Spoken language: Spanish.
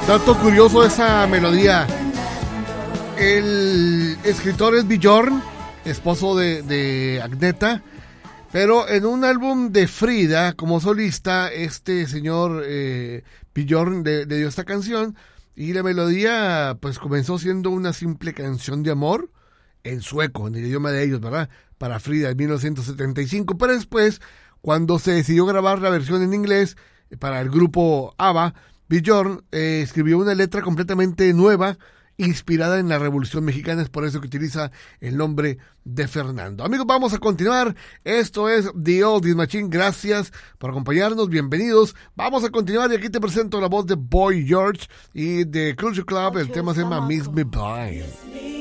Dato curioso de esa melodía. El escritor es Björn, esposo de Agneta, pero en un álbum de Frida como solista, este señor Björn le dio esta canción y la melodía pues comenzó siendo una simple canción de amor en sueco, en el idioma de ellos, ¿verdad? Para Frida en 1975, pero después, cuando se decidió grabar la versión en inglés para el grupo ABBA, Björn escribió una letra completamente nueva, inspirada en la Revolución Mexicana. Es por eso que utiliza el nombre de Fernando. Amigos, vamos a continuar. Esto es The Oldies Machine. Gracias por acompañarnos. Bienvenidos. Vamos a continuar y aquí te presento la voz de Boy George y de Culture Club. El tema se llama Miss Me Blind.